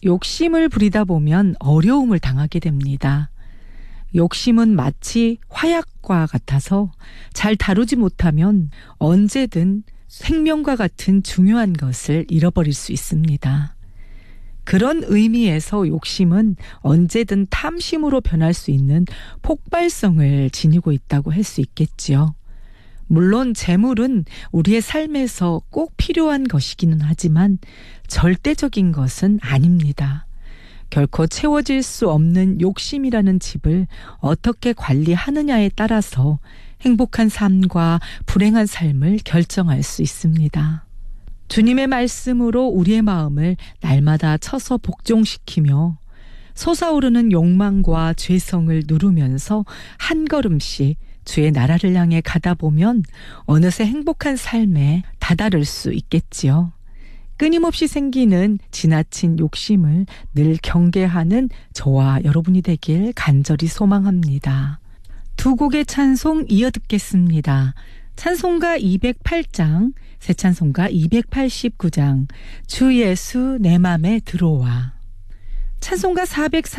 욕심을 부리다 보면 어려움을 당하게 됩니다. 욕심은 마치 화약과 같아서 잘 다루지 못하면 언제든 생명과 같은 중요한 것을 잃어버릴 수 있습니다. 그런 의미에서 욕심은 언제든 탐심으로 변할 수 있는 폭발성을 지니고 있다고 할 수 있겠지요. 물론 재물은 우리의 삶에서 꼭 필요한 것이기는 하지만 절대적인 것은 아닙니다. 결코 채워질 수 없는 욕심이라는 집을 어떻게 관리하느냐에 따라서 행복한 삶과 불행한 삶을 결정할 수 있습니다. 주님의 말씀으로 우리의 마음을 날마다 쳐서 복종시키며 솟아오르는 욕망과 죄성을 누르면서 한 걸음씩 주의 나라를 향해 가다 보면 어느새 행복한 삶에 다다를 수 있겠지요. 끊임없이 생기는 지나친 욕심을 늘 경계하는 저와 여러분이 되길 간절히 소망합니다. 두 곡의 찬송 이어 듣겠습니다. 찬송가 208장, 새 찬송가 289장, 주 예수 내 맘에 들어와. 찬송가 404